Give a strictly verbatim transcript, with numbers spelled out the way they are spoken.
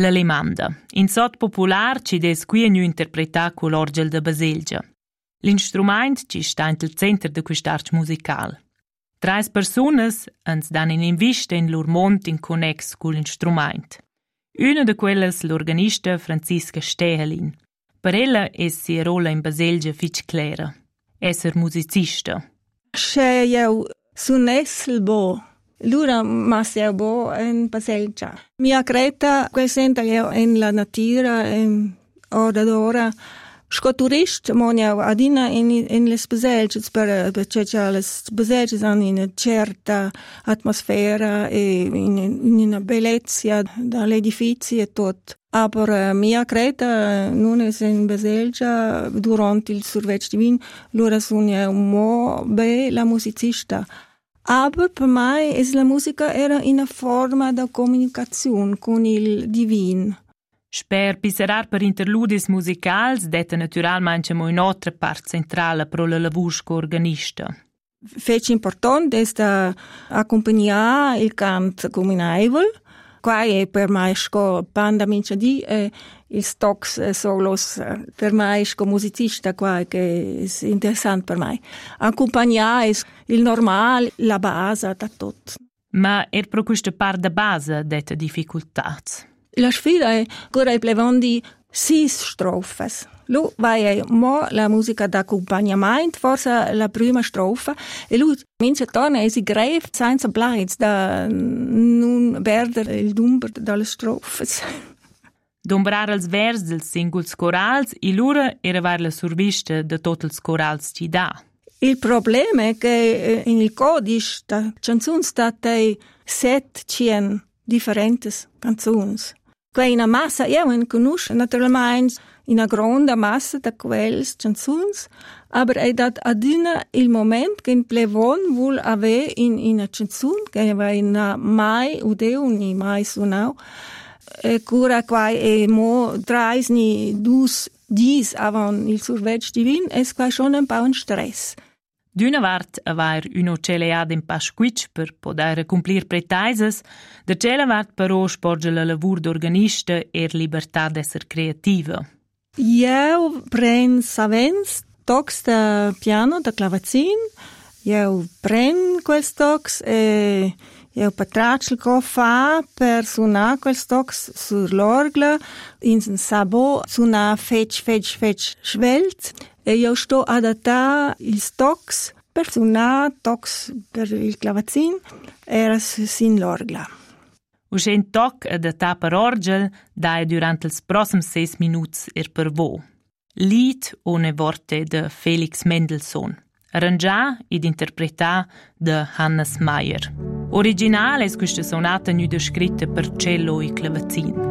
L'Alemanda, in sot popular ci des qui nu interpretà con l'orgel de Baselgia. L'instrument ci sta in il centro de quest'art musical. Trais personas ens dan in invista in lur mont in connex con l'instrument. Una de quelles l'organista Franziska Stehelin. Per ella es sia rola in Baselgia fitch clara. Esser musicista. C'è io sunessel bo. Lura masia bo in Baselgia. Mia creta quel senta io in la natura in ora d'ora. Sco turist monia adina in in les Baselgias per perché c'è les Baselgias hanno una certa atmosfera e in, in una bellezza dagli edifici e tutto. Aber mia creta non è in Baselgia durante il Survetsch Divin, loro sono mo be la musicista. Aber per me es la musica era una forma di comunicazione con il divin. Sper pisserar per interludis musicals detta naturalmente mo in altra part centrale pro la lavusco organista. Fece importante è sta accompagnare il cant comunaivel. Qua è per me sco banda mincha di e il stocks solos per me sco musicista qua che è interessante per me. Accompagnare il normale, la base da tutto. Ma er pro questa part da base detta difficoltà. La sfida è che plevandi sis strofes. Lu vai mo la musica d'accompagnamento, forse la prima strofa, e lui mince torna e si greve senza blaiz da non perdere il dumber dalle strofes. Dombrar els vers dels singuls corals e l'ura era var la survista de tots els corals ci dà. Il problema è che in il codice da canzoni state settecento differenti canzoni. Qua in una massa, io non conosco naturalmente una grande massa di quelle canzoni, aber è dat aduna il momento che in plevon vuol avere in una canzone che va in mai udeu ni mai suonau, e cura qua e mo trais ni dus dis avant il Survetsch Divin, es qua schon un po' un stress. D'una vart avair uno celead in pasquitsch per poder cumplir pretaises, da cela vart però sporge la lavur d'organista er libertà d'esser creativa. Io pren savens tocs da piano, da clavacin, io pren quels tocs e io patraccio co fa per suonar quels tocs sur l'orgla, in un sabo suonar fetch, fetch, fetch, schwelt, e io sto adatta il tocs per suonar tocs per il clavacin era sin l'orgla. Usce in toc adatta per orgel dai durant ils prossims seis minuts er per vo. Lied ohne Worte de Felix Mendelssohn. Arrangià ed interpretà de Hannes Meyer. Originale è questa sonata nu descritta per cello e clavacin.